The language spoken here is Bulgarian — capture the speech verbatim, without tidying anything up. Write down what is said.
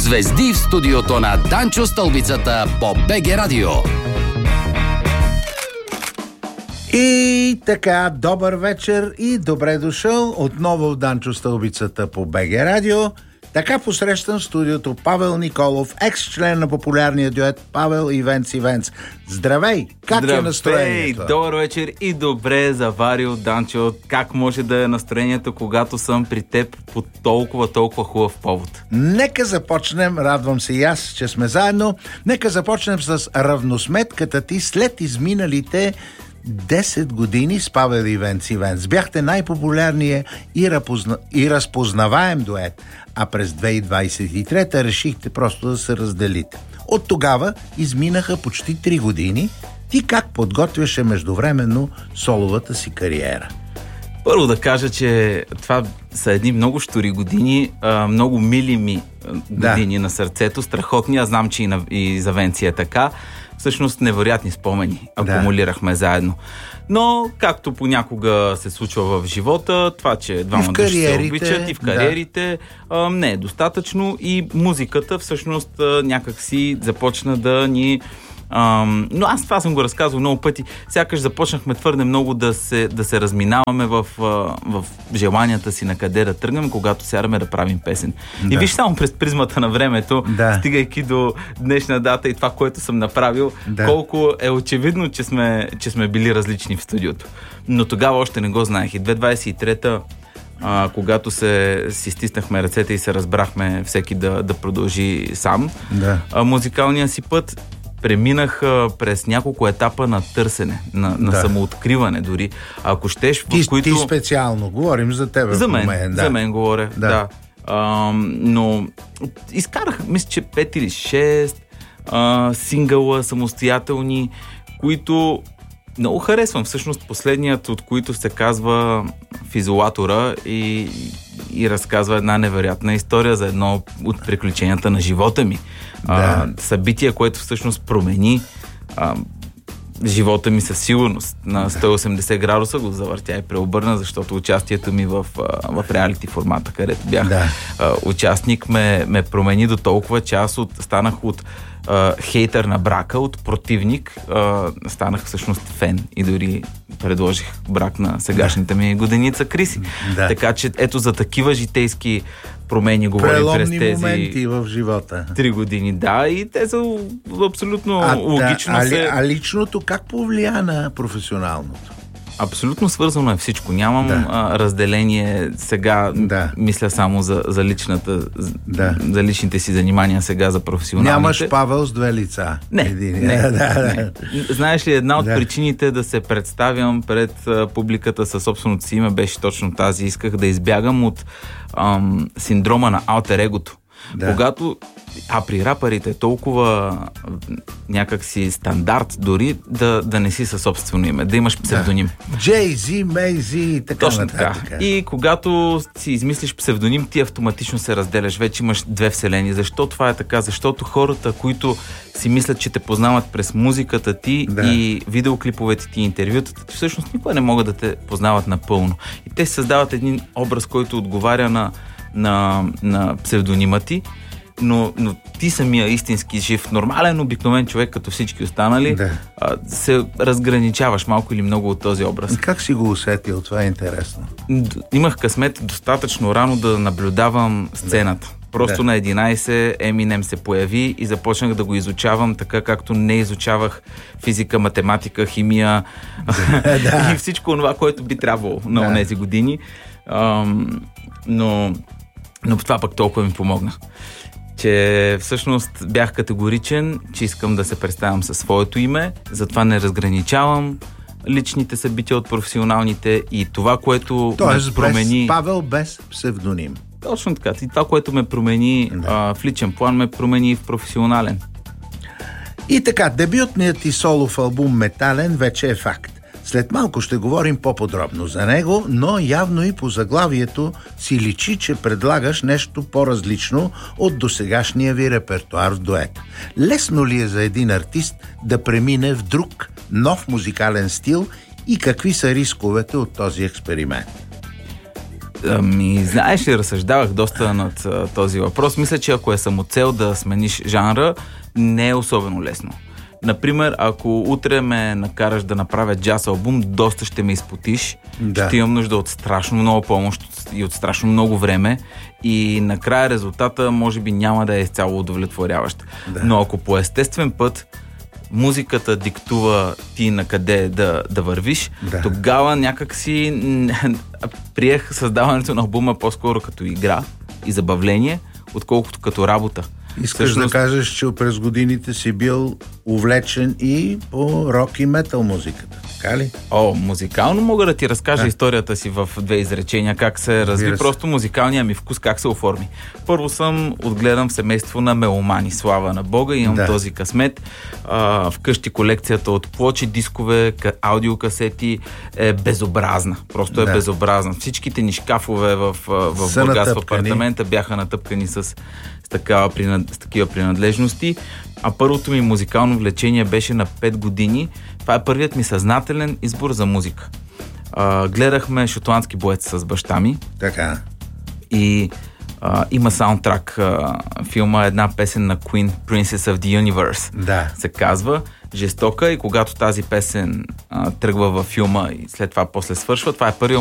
Звезди в студиото на Данчо Стълбицата по БГ Радио. И така, добър вечер и добре дошъл отново в Данчо Стълбицата по БГ Радио. Така посрещам в студиото Павел Николов, екс-член на популярния дует Павел Ивенц Ивенц. Здравей! Как Здравей, е настроението? Добър вечер и добре заварил, Данчо. Как може да е настроението, когато съм при теб по толкова, толкова хубав повод? Нека започнем, радвам се и аз, че сме заедно, нека започнем с равносметката ти след изминалите десет години с Павел Ивенц Ивенц. Бяхте най-популярният и, разпозна... и разпознаваем дует, а през две хиляди двадесет и трета решихте просто да се разделите. От тогава изминаха почти три години. Ти как подготвяше междувременно соловата си кариера? Първо да кажа, че това са едни много щури години, много мили ми години да. На сърцето, страхотни. Аз знам, че и, на... и за Венци е така. Всъщност невероятни спомени акумулирахме да. заедно. Но, както понякога се случва в живота, това, че двама души се обичат и в кариерите, да. не е достатъчно и музиката всъщност някак си започна да ни... Um, но аз това съм го разказвал много пъти. Сякаш започнахме твърде много да се, да се разминаваме в, в желанията си на къде да тръгнем, когато сядаме да правим песен. Да. И виж само през призмата на времето, да. стигайки до днешна дата и това, което съм направил, да. колко е очевидно, че сме, че сме били различни в студиото. Но тогава още не го знаех. И две хиляди двадесет и трета, а, когато се, си стиснахме ръцете и се разбрахме всеки да, да продължи сам да. а, музикалния си път, преминах а, през няколко етапа на търсене, на, на да. самооткриване дори. Ако щеш, ти, в които... Ти специално, говорим за тебе. За мен, момент, да. за мен говоря, да. да. А, но изкарах, мисля, че пет или шест а, сингъла самостоятелни, които много харесвам. Всъщност последният, от които се казва "В изолатора" и, и разказва една невероятна история за едно от приключенията на живота ми. Да. А, събитие, което всъщност промени а, живота ми със сигурност. На сто и осемдесет градуса го завъртя и преобърна, защото участието ми в, в реалити формата, където бях да. а, участник, ме, ме промени до толкова, че аз от, станах от Uh, хейтър на брака, от противник uh, станах всъщност фен и дори предложих брак на сегашната ми годеница Криси. Да. Така че ето за такива житейски промени говорим през тези... Преломни моменти в живота. Три години, да, и те са абсолютно а, логично да, се... А, а личното как повлия на професионалното? Абсолютно свързано е всичко. Нямам да. а, разделение сега, да. мисля само за, за личната, да. за личните си занимания, сега за професионалните. Нямаш Павел с две лица. Не, Един. не, да, да. не. Знаеш ли, една от да. причините да се представям пред а, публиката със собственото си име беше точно тази. Исках да избягам от ам, синдрома на алтер-егото. Да. Когато, а при рапърите е толкова някакси стандарт дори да, да не си със собствено име, да имаш псевдоним. Джей-Зи, Мей-Зи и така точно нататък. Така. И когато си измислиш псевдоним, ти автоматично се разделяш. Вече имаш две вселени. Защо това е така? Защото хората, които си мислят, че те познават през музиката ти да. и видеоклиповете ти, интервютата ти, всъщност никога не могат да те познават напълно. И те създават един образ, който отговаря на На, на псевдонима ти, но, но ти самия истински жив, нормален, обикновен човек, като всички останали, да. а, се разграничаваш малко или много от този образ. Как си го усетил? Това е интересно. Имах късмет достатъчно рано да наблюдавам сцената. Да. Просто да. на единайсет Eminem се появи и започнах да го изучавам така, както не изучавах физика, математика, химия да. и всичко това, което би трябвало на да. тези години. Um, но Но това пък толкова ми помогна, че всъщност бях категоричен, че искам да се представям със своето име, затова не разграничавам личните събития от професионалните и това, което Тоест, ме промени... без Павел без псевдоним. Точно така. И това, което ме промени да. а, в личен план, ме промени в професионален. И така, дебютният ти солов албум "Метален" вече е факт. След малко ще говорим по-подробно за него, но явно и по заглавието си личи, че предлагаш нещо по-различно от досегашния ви репертуар в дует. Лесно ли е за един артист да премине в друг, нов музикален стил и какви са рисковете от този експеримент? Ами, знаеш ли, разсъждавах доста над а, този въпрос. Мисля, че ако е самоцел да смениш жанра, не е особено лесно. Например, ако утре ме накараш да направя джаз албум, доста ще ме изпотиш. Да. Ще имам нужда от страшно много помощ и от страшно много време. И накрая резултата може би няма да е изцяло удовлетворяващ. Да. Но ако по естествен път музиката диктува ти на къде да, да вървиш, да. Тогава някак си приех създаването на албума по-скоро като игра и забавление, отколкото като работа. Искаш Всъщност... да кажеш, че през годините си бил увлечен и по рок и метал музиката, така ли? О, музикално мога да ти разкажа а? историята си в две изречения, как се разви просто музикалния ми вкус, как се оформи. Първо съм отгледан в семейство на меломани, слава на Бога, имам да. този късмет. А, вкъщи колекцията от плочи, дискове, аудиокасети е безобразна. Просто е да. безобразна. Всичките ни шкафове в, в Бургас в апартамента бяха натъпкани с, с, такава, с такива принадлежности. А първото ми музикално влечение беше на пет години. Това е първият ми съзнателен избор за музика. А, гледахме Шотландски боец с баща ми. Така. И а, има саундтрак. А, филма, една песен на Queen, Princess of the Universe. Да. Се казва. Жестока, и когато тази песен а, тръгва във филма и след това после свършва, това е първият